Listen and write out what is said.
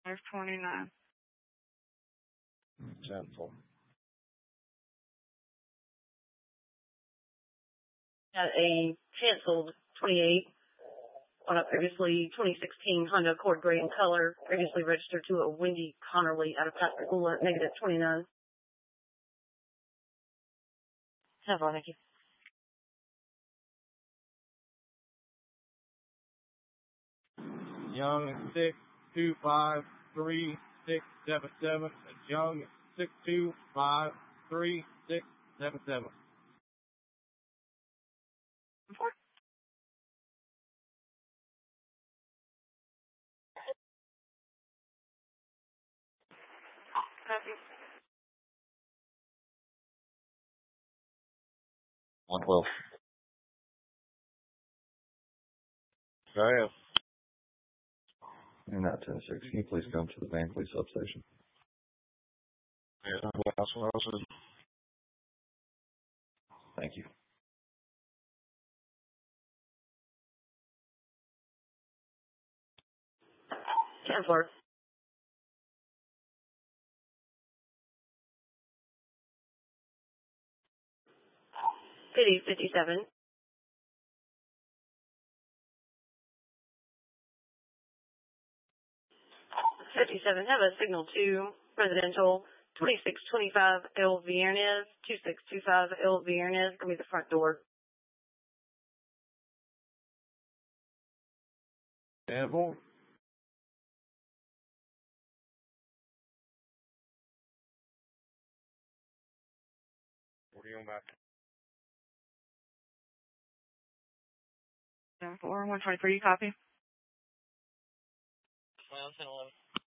529. 10-4. Got a canceled 28 on a previously 2016 Honda Accord gray in color, previously registered to a Wendy Connerly out of Pascagoula, negative 29. 10-4, thank you. Young 6253677. Young 6253677. 4. Copy. 112. Go ahead. And that 10-6, can you please come to the Van Cleef substation? Yes, that's what I said. Thank you. Chancellor. City 57. 57, have a signal to residential 2625 L. Viernes, 2625 L. Viernes, give me the front door. 10-4. What are you on back? 10-4, 123, copy. 10-11.